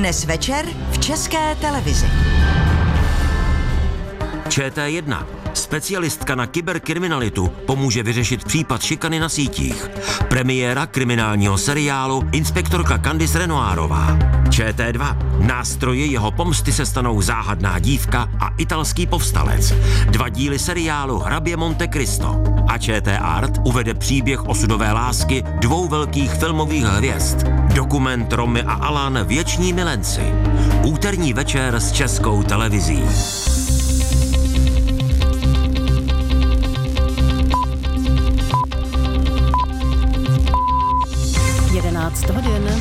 Dnes večer v České televizi. ČT1. Specialistka na kyberkriminalitu pomůže vyřešit případ šikany na sítích. Premiéra kriminálního seriálu inspektorka Candice Renoirová. ČT2. Nástroje jeho pomsty se stanou záhadná dívka a italský povstalec. 2 díly seriálu Hrabě Monte Cristo. A ČT Art uvede příběh osudové lásky 2 velkých filmových hvězd. Dokument Romy a Alan Věční milenci. Úterní večer s Českou televizí. 11 hodin.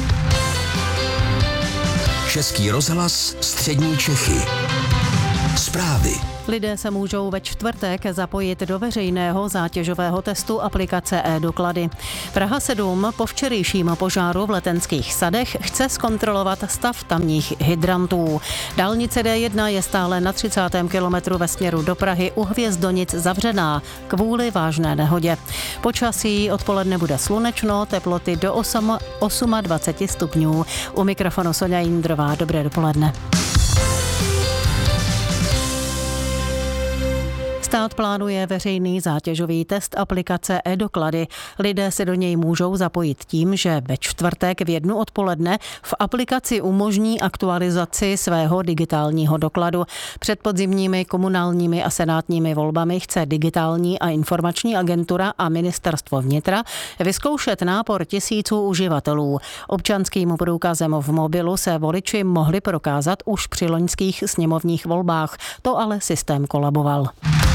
Český rozhlas, střední Čechy. Zprávy. Lidé se můžou ve čtvrtek zapojit do veřejného zátěžového testu aplikace e-doklady. Praha 7 po včerejším požáru v Letenských sadech chce zkontrolovat stav tamních hydrantů. Dálnice D1 je stále na 30. kilometru ve směru do Prahy u Hvězdonic zavřená kvůli vážné nehodě. Počasí odpoledne bude slunečno, teploty do 28 stupňů. U mikrofonu Sonja Jindrová. Dobré dopoledne. Stát plánuje veřejný zátěžový test aplikace e-doklady. Lidé se do něj můžou zapojit tím, že ve čtvrtek v 1 odpoledne v aplikaci umožní aktualizaci svého digitálního dokladu. Před podzimními komunálními a senátními volbami chce Digitální a informační agentura a Ministerstvo vnitra vyzkoušet nápor tisíců uživatelů. Občanským průkazem v mobilu se voliči mohli prokázat už při loňských sněmovních volbách. To ale systém kolaboval.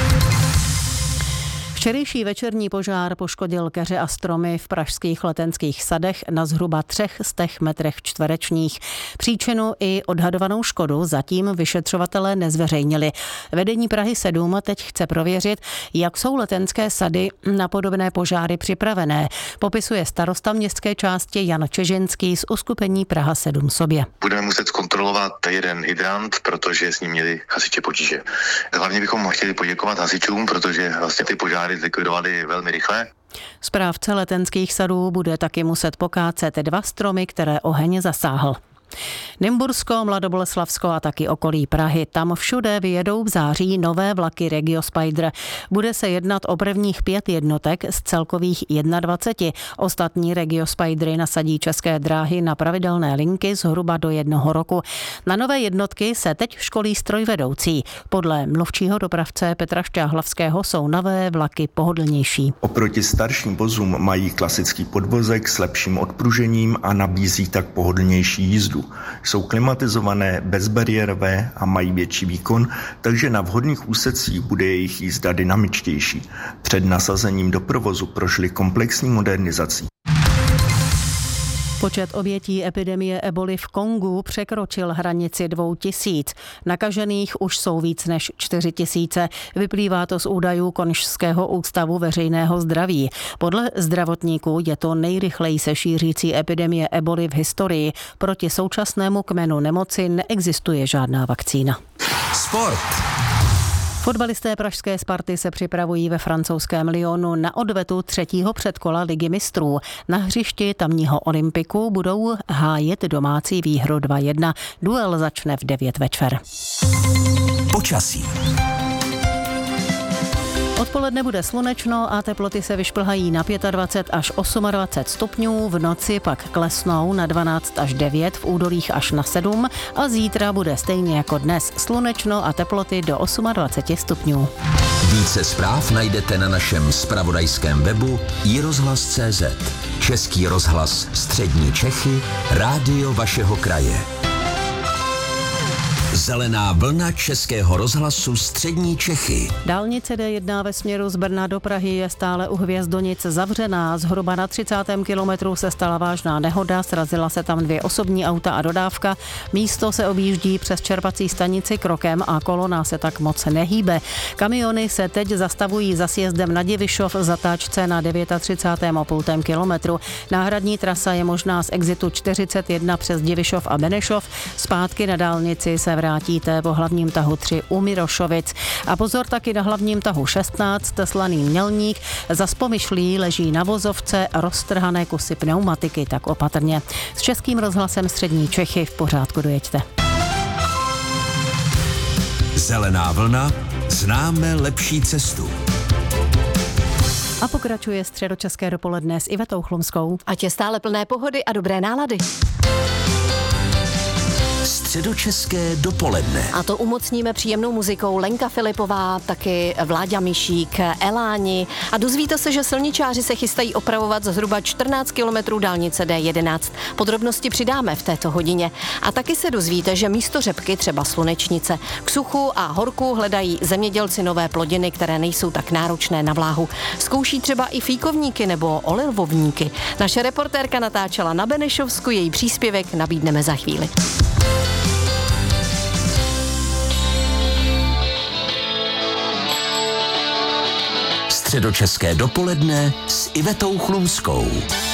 Včerejší večerní požár poškodil keře a stromy v pražských Letenských sadech na zhruba 300 metrech čtverečních. Příčinu i odhadovanou škodu zatím vyšetřovatelé nezveřejnili. Vedení Prahy 7 teď chce prověřit, jak jsou Letenské sady na podobné požáry připravené. Popisuje starosta městské části Jan Čežinský z uskupení Praha 7 sobě. Budeme muset zkontrolovat jeden hydrant, protože s ním měli hasiče potíže. Hlavně bychom chtěli poděkovat hasičům, protože vlastně ty požáry zlikvidovali velmi rychle. Správce Letenských sadů bude taky muset pokácet 2 stromy, které oheň zasáhl. Nymbursko, Mladoboleslavsko a taky okolí Prahy. Tam všude vyjedou v září nové vlaky Regiospider. Bude se jednat o prvních 5 jednotek z celkových 21. Ostatní Regiospidery nasadí České dráhy na pravidelné linky zhruba do 1 roku. Na nové jednotky se teď školí strojvedoucí. Podle mluvčího dopravce Petra Šťáhlavského jsou nové vlaky pohodlnější. Oproti starším vozům mají klasický podvozek s lepším odpružením a nabízí tak pohodlnější jízdu. Jsou klimatizované, bezbariérové a mají větší výkon, takže na vhodných úsecích bude jejich jízda dynamičtější. Před nasazením do provozu prošli komplexní modernizací. Počet obětí epidemie eboli v Kongu překročil hranici 2000. Nakažených už jsou víc než 4000. Vyplývá to z údajů Konžského ústavu veřejného zdraví. Podle zdravotníků je to nejrychleji se šířící epidemie eboli v historii. Proti současnému kmenu nemoci neexistuje žádná vakcína. Sport. Fotbalisté pražské Sparty se připravují ve francouzském Lyonu na odvetu 3. předkola Ligy mistrů. Na hřišti tamního Olympiku budou hájit domácí výhru 2-1. Duel začne v 9 večer. Počasí. Odpoledne bude slunečno a teploty se vyšplhají na 25 až 28 stupňů, v noci pak klesnou na 12 až 9, v údolích až na 7 a zítra bude stejně jako dnes slunečno a teploty do 28 stupňů. Více zpráv najdete na našem zpravodajském webu iRozhlas.cz. Český rozhlas, střední Čechy, rádio vašeho kraje. Zelená vlna Českého rozhlasu střední Čechy. Dálnice D1 ve směru z Brna do Prahy je stále u Hvězdonic zavřená. Zhruba na 30. kilometru se stala vážná nehoda, srazila se tam 2 osobní auta a dodávka. Místo se objíždí přes čerpací stanici krokem a kolona se tak moc nehýbe. Kamiony se teď zastavují za sjezdem na Divišov v zatáčce na 39,5 kilometru. Náhradní trasa je možná z exitu 41 přes Divišov a Benešov. Zpátky na dálnici se vrátíte po hlavním tahu 3 u Mirošovic. A pozor taky na hlavním tahu 16, Slaný Mělník. Za Spomyšlí leží na vozovce roztrhané kusy pneumatiky, tak opatrně. S Českým rozhlasem Střední Čechy v pořádku dojeďte. Zelená vlna, známe lepší cestu. A pokračuje středočeské dopoledne s Ivetou Chlumskou. Ať je stále plné pohody a dobré nálady. Středočeské dopoledne. A to umocníme příjemnou muzikou Lenka Filipová, taky Vláďa Mišík, Eláni. A dozvíte se, že silničáři se chystají opravovat za zhruba 14 kilometrů dálnice D11. Podrobnosti přidáme v této hodině. A taky se dozvíte, že místo řepky, třeba slunečnice, k suchu a horku hledají zemědělci nové plodiny, které nejsou tak náročné na vláhu. Zkouší třeba i fíkovníky nebo olivovníky. Naše reportérka natáčela na Benešovsku, její příspěvek nabídneme za chvíli. Středočeské dopoledne s Ivetou Chlumskou.